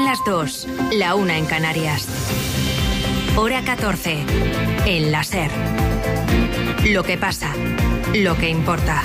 las 2, la 1 en Canarias. Hora 14, en la SER. Lo que pasa, lo que importa.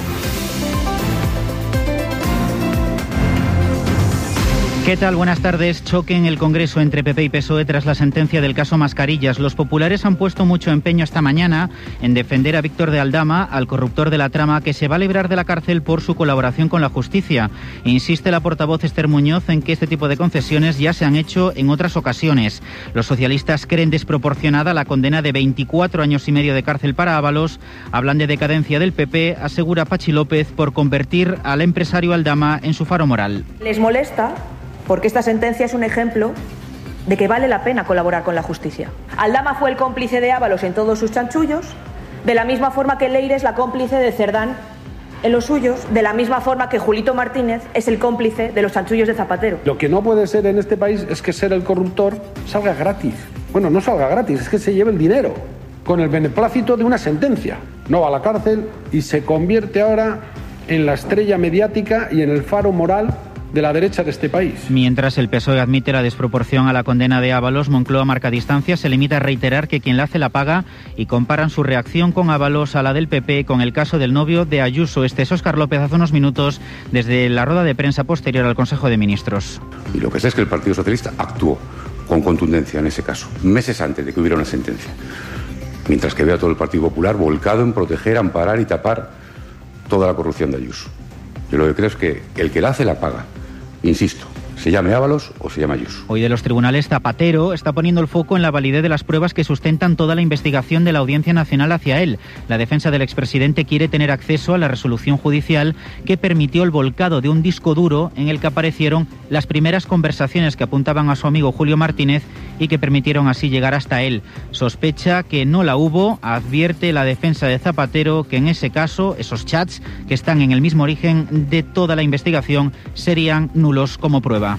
¿Qué tal? Buenas tardes. Choque en el Congreso entre PP y PSOE tras la sentencia del caso Mascarillas. Los populares han puesto mucho empeño esta mañana en defender a Víctor de Aldama, al corruptor de la trama, que se va a librar de la cárcel por su colaboración con la justicia. Insiste la portavoz Esther Muñoz en que este tipo de concesiones ya se han hecho en otras ocasiones. Los socialistas creen desproporcionada la condena de 24 años y medio de cárcel para Ábalos. Hablan de decadencia del PP, asegura Pachi López, por convertir al empresario Aldama en su faro moral. Les molesta porque esta sentencia es un ejemplo de que vale la pena colaborar con la justicia. Aldama fue el cómplice de Ábalos en todos sus chanchullos, de la misma forma que Leire es la cómplice de Cerdán en los suyos, de la misma forma que Julito Martínez es el cómplice de los chanchullos de Zapatero. Lo que no puede ser en este país es que ser el corruptor salga gratis. Bueno, no salga gratis, es que se lleve el dinero con el beneplácito de una sentencia. No va a la cárcel y se convierte ahora en la estrella mediática y en el faro moral de la derecha de este país. Mientras el PSOE admite la desproporción a la condena de Ábalos, Moncloa marca distancia, se limita a reiterar que quien la hace la paga y comparan su reacción con Ábalos a la del PP con el caso del novio de Ayuso. Este es Óscar López hace unos minutos desde la rueda de prensa posterior al Consejo de Ministros. Y lo que sé es que el Partido Socialista actuó con contundencia en ese caso, meses antes de que hubiera una sentencia. Mientras que veo a todo el Partido Popular volcado en proteger, amparar y tapar toda la corrupción de Ayuso. Yo lo que creo es que el que la hace la paga. Insisto, se llame Ábalos o se llame Ayuso. Hoy de los tribunales, Zapatero está poniendo el foco en la validez de las pruebas que sustentan toda la investigación de la Audiencia Nacional hacia él. La defensa del expresidente quiere tener acceso a la resolución judicial que permitió el volcado de un disco duro en el que aparecieron las primeras conversaciones que apuntaban a su amigo Julio Martínez y que permitieron así llegar hasta él. Sospecha que no la hubo, advierte la defensa de Zapatero que en ese caso, esos chats que están en el mismo origen de toda la investigación serían nulos como prueba.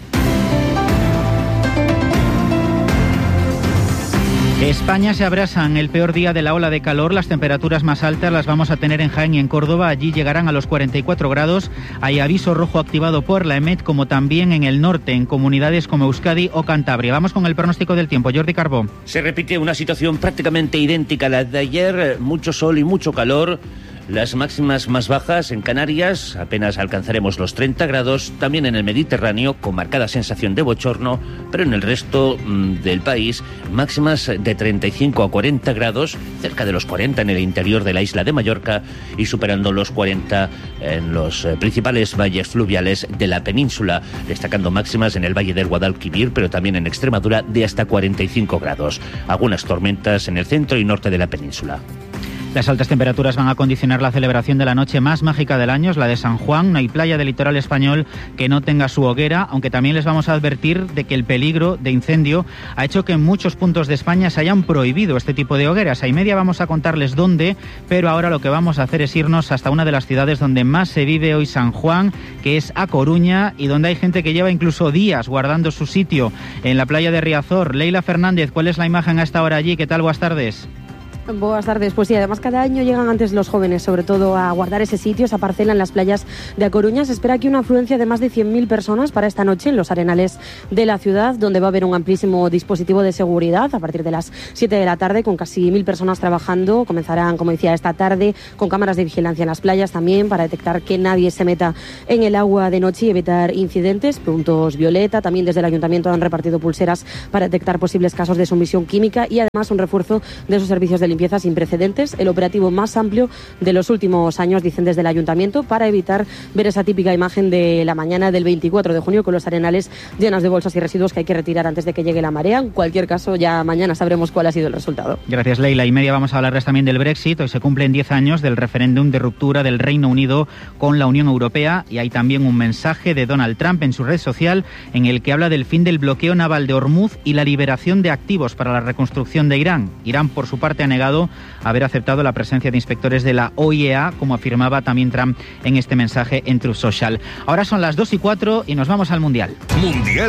España se abrasa en el peor día de la ola de calor. Las temperaturas más altas las vamos a tener en Jaén y en Córdoba. Allí llegarán a los 44 grados. Hay aviso rojo activado por la EMET, como también en el norte, en comunidades como Euskadi o Cantabria. Vamos con el pronóstico del tiempo. Jordi Carbó. Se repite una situación prácticamente idéntica a la de ayer. Mucho sol y mucho calor. Las máximas más bajas en Canarias, apenas alcanzaremos los 30 grados, también en el Mediterráneo, con marcada sensación de bochorno, pero en el resto del país, máximas de 35 a 40 grados, cerca de los 40 en el interior de la isla de Mallorca y superando los 40 en los principales valles fluviales de la península, destacando máximas en el valle del Guadalquivir, pero también en Extremadura de hasta 45 grados. Algunas tormentas en el centro y norte de la península. Las altas temperaturas van a condicionar la celebración de la noche más mágica del año, es la de San Juan. No hay playa del litoral español que no tenga su hoguera, aunque también les vamos a advertir de que el peligro de incendio ha hecho que en muchos puntos de España se hayan prohibido este tipo de hogueras. A y media vamos a contarles dónde, pero ahora lo que vamos a hacer es irnos hasta una de las ciudades donde más se vive hoy San Juan, que es A Coruña, y donde hay gente que lleva incluso días guardando su sitio en la playa de Riazor. Leila Fernández, ¿cuál es la imagen a esta hora allí? ¿Qué tal? Buenas tardes. Buenas tardes. Pues sí, además cada año llegan antes los jóvenes, sobre todo a guardar ese sitio, esa parcela en las playas de A Coruña. Se espera que una afluencia de más de 100.000 personas para esta noche en los arenales de la ciudad, donde va a haber un amplísimo dispositivo de seguridad a partir de las 7 de la tarde, con casi 1.000 personas trabajando. Comenzarán, como decía, esta tarde con cámaras de vigilancia en las playas también para detectar que nadie se meta en el agua de noche y evitar incidentes. Puntos violeta. También desde el ayuntamiento han repartido pulseras para detectar posibles casos de sumisión química y además un refuerzo de sus servicios de limpieza sin precedentes, el operativo más amplio de los últimos años, dicen desde el ayuntamiento, para evitar ver esa típica imagen de la mañana del 24 de junio con los arenales llenos de bolsas y residuos que hay que retirar antes de que llegue la marea. En cualquier caso, ya mañana sabremos cuál ha sido el resultado. Gracias, Leila. Y media vamos a hablarles también del Brexit. Hoy se cumplen 10 años del referéndum de ruptura del Reino Unido con la Unión Europea y hay también un mensaje de Donald Trump en su red social en el que habla del fin del bloqueo naval de Hormuz y la liberación de activos para la reconstrucción de Irán. Irán, por su parte, ha negado haber aceptado la presencia de inspectores de la OIEA, como afirmaba también Trump en este mensaje en Truth Social. Ahora son las 2:04 y nos vamos al Mundial. Mundial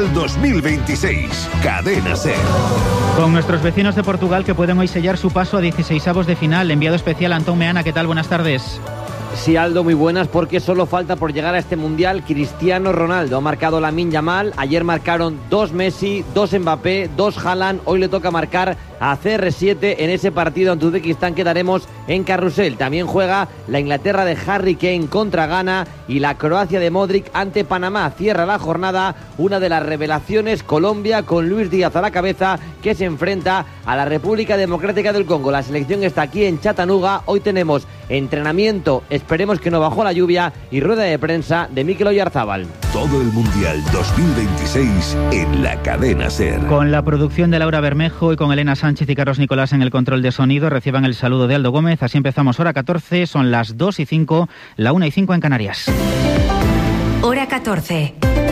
2026, Cadena SER. Con nuestros vecinos de Portugal que pueden hoy sellar su paso a 16avos de final. Enviado especial Antón Meana, ¿qué tal? Buenas tardes. Sí, Aldo, muy buenas, porque solo falta por llegar a este Mundial Cristiano Ronaldo. Ha marcado Lamine Yamal, ayer marcaron 2 Messi, 2 Mbappé, 2 Haaland, hoy le toca marcar a CR7 en ese partido ante Uzbekistán que daremos en Carrusel. También juega la Inglaterra de Harry Kane contra Ghana y la Croacia de Modric ante Panamá. Cierra la jornada una de las revelaciones, Colombia, con Luis Díaz a la cabeza, que se enfrenta a la República Democrática del Congo. La selección está aquí en Chattanooga. Hoy tenemos entrenamiento, esperemos que no bajó la lluvia, y rueda de prensa de Mikel Oyarzábal. Todo el Mundial 2026 en la cadena SER. Con la producción de Laura Bermejo y con Elena Sánchez y Carlos Nicolás en el control de sonido, reciban el saludo de Aldo Gómez. Así empezamos hora 14, son las 2:05, la 1:05 en Canarias. Hora 14.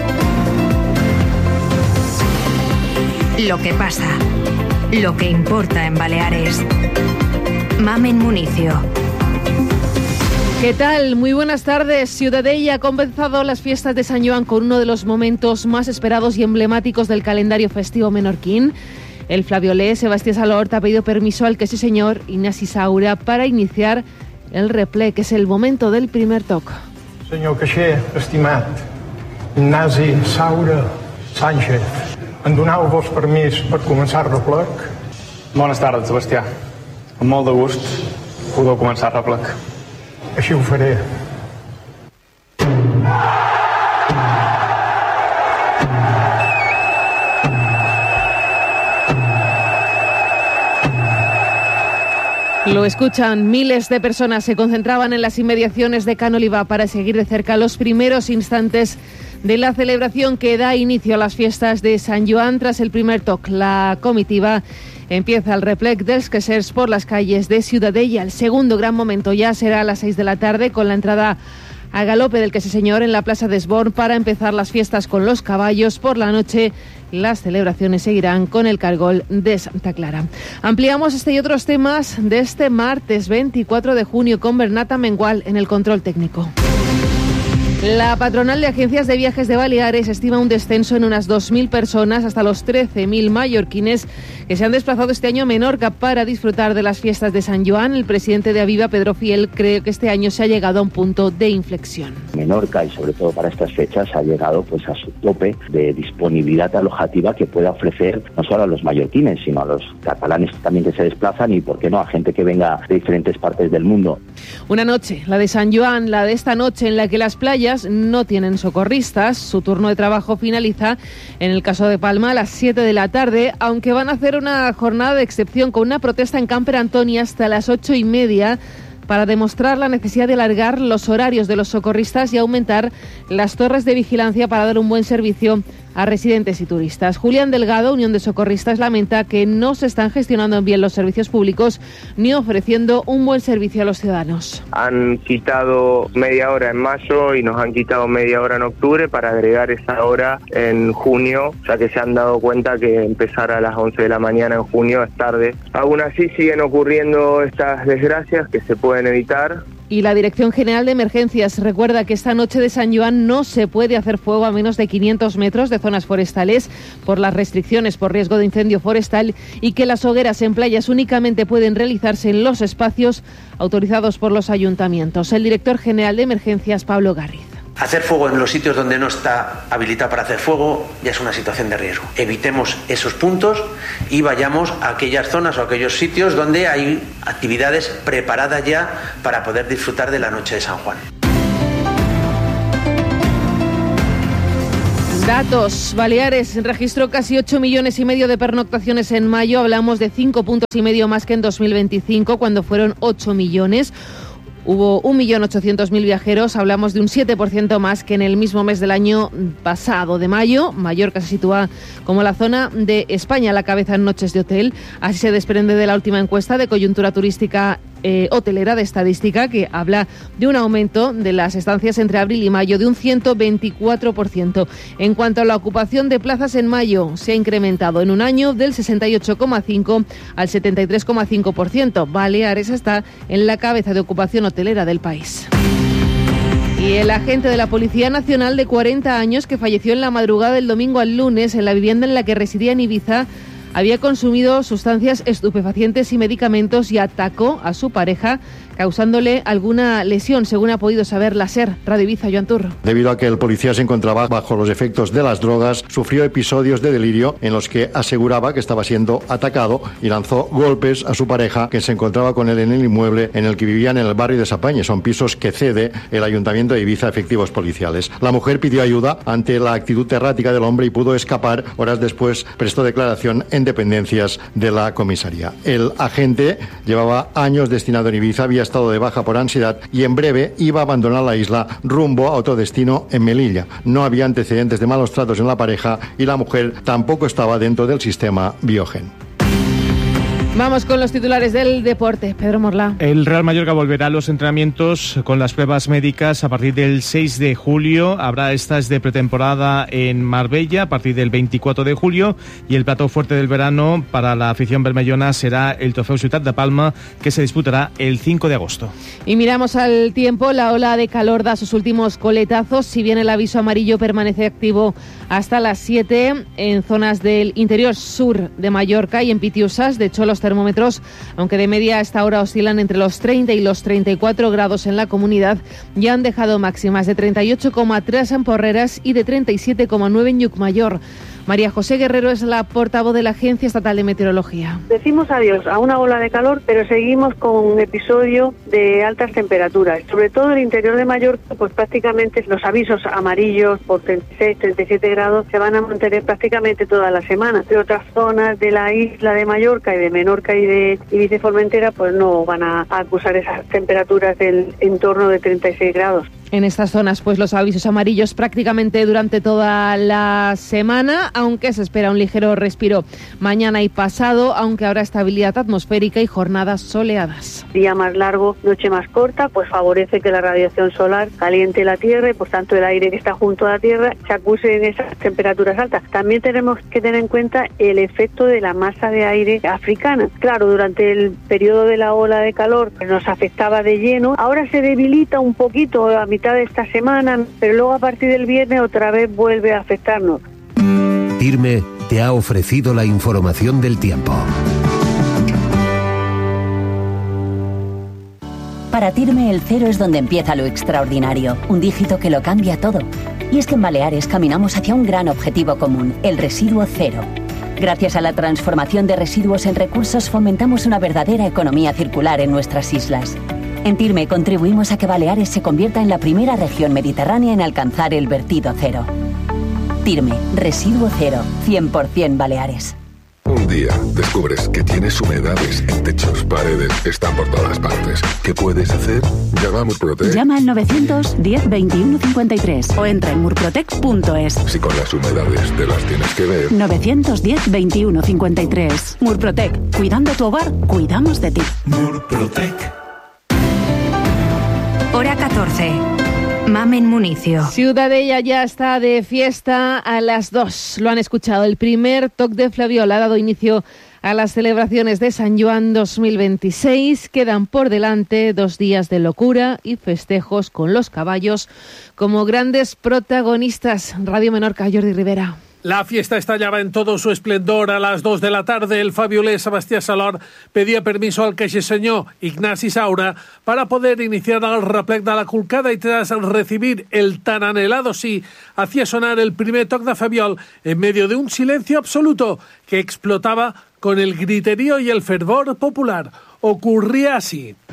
Lo que pasa, lo que importa en Baleares. Mamen Municio. ¿Qué tal? Muy buenas tardes. Ciudadella ha comenzado las fiestas de San Joan con uno de los momentos más esperados y emblemáticos del calendario festivo menorquín. El flaviolé Sebastián Salort ha pedido permiso al que sí señor Ignasi Saura para iniciar el replé, que es el momento del primer toc. Senyor caixer, estimat, Ignasi Saura Sánchez, em doneu-vos permís per començar el replec? Bones tardes, Sebastià. Amb molt de gust podeu començar el replec. Així ho faré. Lo escuchan, miles de personas se concentraban en las inmediaciones de Can Oliva para seguir de cerca los primeros instantes de la celebración que da inicio a las fiestas de San Joan. Tras el primer toc, la comitiva empieza el replec dels quesers por las calles de Ciudadella. El segundo gran momento ya será a las 6 de la tarde con la entrada a galope del queser señor en la plaza de Esborn para empezar las fiestas con los caballos. Por la noche las celebraciones seguirán con el cargol de Santa Clara. Ampliamos este y otros temas de este martes 24 de junio con Bernat Mengual en el control técnico. La patronal de agencias de viajes de Baleares estima un descenso en unas 2.000 personas hasta los 13.000 mallorquines que se han desplazado este año a Menorca para disfrutar de las fiestas de San Joan. El presidente de Aviva, Pedro Fiel, cree que este año se ha llegado a un punto de inflexión. Menorca, y sobre todo para estas fechas, ha llegado pues a su tope de disponibilidad alojativa que pueda ofrecer no solo a los mallorquines, sino a los catalanes también que se desplazan y, por qué no, a gente que venga de diferentes partes del mundo. Una noche, la de San Joan, la de esta noche, en la que las playas no tienen socorristas. Su turno de trabajo finaliza, en el caso de Palma, a las 7 de la tarde, aunque van a hacer una jornada de excepción con una protesta en Camper Antoni hasta las 8:30 para demostrar la necesidad de alargar los horarios de los socorristas y aumentar las torres de vigilancia para dar un buen servicio a residentes y turistas. Julián Delgado, Unión de Socorristas, lamenta que no se están gestionando bien los servicios públicos ni ofreciendo un buen servicio a los ciudadanos. Han quitado media hora en mayo y nos han quitado media hora en octubre para agregar esa hora en junio, ya que se han dado cuenta que empezar a las 11 de la mañana en junio es tarde. Aún así siguen ocurriendo estas desgracias que se pueden evitar. Y la Dirección General de Emergencias recuerda que esta noche de San Joan no se puede hacer fuego a menos de 500 metros de zonas forestales por las restricciones por riesgo de incendio forestal y que las hogueras en playas únicamente pueden realizarse en los espacios autorizados por los ayuntamientos. El director general de Emergencias, Pablo Garriz. Hacer fuego en los sitios donde no está habilitado para hacer fuego ya es una situación de riesgo. Evitemos esos puntos y vayamos a aquellas zonas o aquellos sitios donde hay actividades preparadas ya para poder disfrutar de la noche de San Juan. Datos. Baleares registró casi 8,5 millones de pernoctaciones en mayo. Hablamos de 5,5 puntos más que en 2025, cuando fueron 8 millones. Hubo 1.800.000 viajeros, hablamos de un 7% más que en el mismo mes del año pasado de mayo. Mallorca se sitúa como la zona de España a la cabeza en noches de hotel. Así se desprende de la última encuesta de coyuntura turística hotelera de estadística, que habla de un aumento de las estancias entre abril y mayo de un 124%. En cuanto a la ocupación de plazas en mayo, se ha incrementado en un año del 68,5% al 73,5%. Baleares está en la cabeza de ocupación hotelera del país. Y el agente de la Policía Nacional de 40 años que falleció en la madrugada del domingo al lunes en la vivienda en la que residía en Ibiza había consumido sustancias estupefacientes y medicamentos y atacó a su pareja, causándole alguna lesión, según ha podido saber la SER. Radio Ibiza, Joan Turro. Debido a que el policía se encontraba bajo los efectos de las drogas, sufrió episodios de delirio en los que aseguraba que estaba siendo atacado y lanzó golpes a su pareja, que se encontraba con él en el inmueble en el que vivían en el barrio de Sapañe. Son pisos que cede el Ayuntamiento de Ibiza a efectivos policiales. La mujer pidió ayuda ante la actitud errática del hombre y pudo escapar. Horas después prestó declaración en dependencias de la comisaría. El agente llevaba años destinado en Ibiza, había estado de baja por ansiedad y en breve iba a abandonar la isla rumbo a otro destino en Melilla. No había antecedentes de malos tratos en la pareja y la mujer tampoco estaba dentro del sistema Biogen. Vamos con los titulares del deporte. Pedro Morlá. El Real Mallorca volverá a los entrenamientos con las pruebas médicas a partir del 6 de julio. Habrá estas de pretemporada en Marbella a partir del 24 de julio y el plato fuerte del verano para la afición bermellona será el Trofeu Ciutat de Palma, que se disputará el 5 de agosto. Y miramos al tiempo. La ola de calor da sus últimos coletazos. Si bien el aviso amarillo permanece activo hasta las 7 en zonas del interior sur de Mallorca y en Pitiusas. De hecho, los termómetros, aunque de media a esta hora oscilan entre los 30 y los 34 grados en la comunidad, ya han dejado máximas de 38,3 en Porreras y de 37,9 en Llucmajor. María José Guerrero es la portavoz de la Agencia Estatal de Meteorología. Decimos adiós a una ola de calor, pero seguimos con un episodio de altas temperaturas. Sobre todo en el interior de Mallorca, pues prácticamente los avisos amarillos por 36, 37 grados se van a mantener prácticamente toda la semana. De otras zonas de la isla de Mallorca y de Menorca y de Ibiza y Formentera, pues no van a acusar esas temperaturas del entorno de 36 grados. En estas zonas, pues los avisos amarillos prácticamente durante toda la semana, aunque se espera un ligero respiro mañana y pasado, aunque habrá estabilidad atmosférica y jornadas soleadas. Día más largo, noche más corta, pues favorece que la radiación solar caliente la Tierra y por tanto el aire que está junto a la Tierra se acuse en esas temperaturas altas. También tenemos que tener en cuenta el efecto de la masa de aire africana. Claro, durante el periodo de la ola de calor nos afectaba de lleno, ahora se debilita un poquito a mitad de esta semana, pero luego a partir del viernes otra vez vuelve a afectarnos. Tirme te ha ofrecido la información del tiempo. Para Tirme el 0 es donde empieza lo extraordinario, un dígito que lo cambia todo. Y es que en Baleares caminamos hacia un gran objetivo común, el residuo cero. Gracias a la transformación de residuos en recursos fomentamos una verdadera economía circular en nuestras islas. En Tirme contribuimos a que Baleares se convierta en la primera región mediterránea en alcanzar el vertido cero. Tirme, residuo cero, 100% Baleares. Un día descubres que tienes humedades en techos, paredes, están por todas partes. ¿Qué puedes hacer? Llama a Murprotec. Llama al 910 21 53 o entra en murprotec.es. Si con las humedades te las tienes que ver. 910 21 53. Murprotec. Cuidando tu hogar, cuidamos de ti. Murprotec. Hora 14. Mamen Municio. Ciudadella ya está de fiesta a las 2. Lo han escuchado. El primer toque de Flaviola ha dado inicio a las celebraciones de San Joan 2026. Quedan por delante 2 días de locura y festejos con los caballos como grandes protagonistas. Radio Menorca, Jordi Rivera. La fiesta estallaba en todo su esplendor. A las 2 de la tarde, el fabiolé Sebastià Salor pedía permiso al caixer-senyor Ignasi Saura para poder iniciar el replec de la culcada y tras recibir el tan anhelado sí, hacía sonar el primer toc de Fabiol en medio de un silencio absoluto que explotaba con el griterío y el fervor popular. Ocurría así.